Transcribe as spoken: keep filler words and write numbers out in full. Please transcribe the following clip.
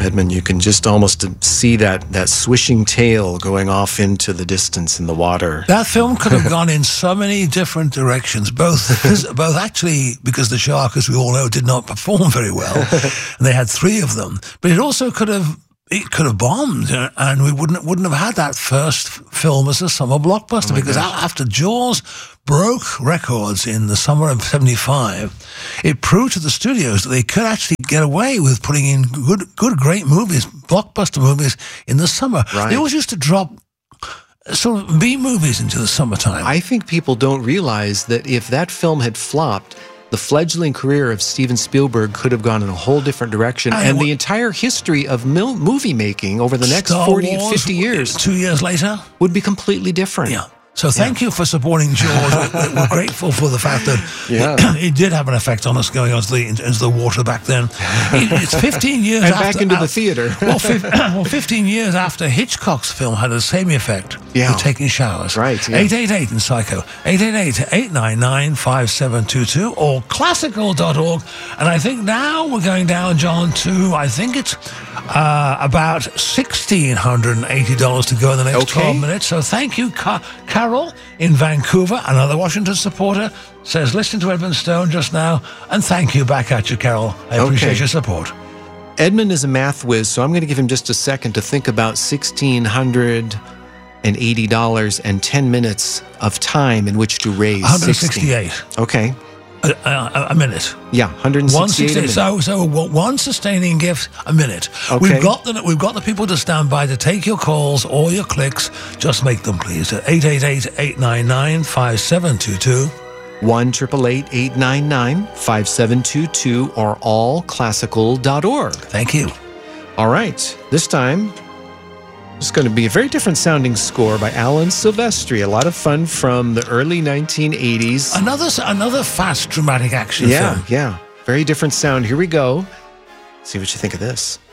Edmund, you can just almost see that, that swishing tail going off into the distance in the water. That film could have gone in so many different directions, both both actually because the shark, as we all know, did not perform very well, and they had three of them. But it also could have it could have bombed, and we wouldn't wouldn't have had that first film as a summer blockbuster, oh because gosh. after Jaws broke records in the summer of seventy-five, it proved to the studios that they could actually get away with putting in good, good, great movies, blockbuster movies in the summer. Right. They always used to drop sort of B movies into the summertime. I think people don't realize that if that film had flopped, the fledgling career of Steven Spielberg could have gone in a whole different direction, and, and the entire history of mil- movie making over the next Star forty, Wars, fifty years, two years later, would be completely different. Yeah. So thank yeah. you for supporting Jaws. we're, we're grateful for the fact that yeah. it, it did have an effect on us going into the, into the water back then. It, it's fifteen years and after... back into uh, the theater. well, fi- well, fifteen years after Hitchcock's film had the same effect yeah. with taking showers. Right, yeah. eight eight eight in Psycho. eight eight eight, eight nine nine, five seven two two or classical dot org. And I think now we're going down, John, to, I think it's uh, about one thousand six hundred eighty dollars to go in the next okay. twelve minutes. So thank you, Car- Carol in Vancouver, another Washington supporter, says, listen to Edmund Stone just now, and thank you back at you, Carol. I appreciate okay. your support. Edmund is a math whiz, so I'm going to give him just a second to think about one thousand six hundred eighty dollars and ten minutes of time in which to raise one hundred sixty-eight. sixteen. Okay. A, a, a minute. Yeah, one hundred sixty-eight. one so, so one sustaining gift a minute. Okay. We've got the we've got the people to stand by to take your calls or your clicks. Just make them, please. At eight eight eight, eight nine nine, five seven two two. one eight eight eight, eight nine nine, five seven two two or all classical dot org. Thank you. All right. This time, it's going to be a very different sounding score by Alan Silvestri. A lot of fun from the early nineteen eighties. Another another fast dramatic action yeah, film. Yeah, yeah. Very different sound. Here we go. See what you think of this.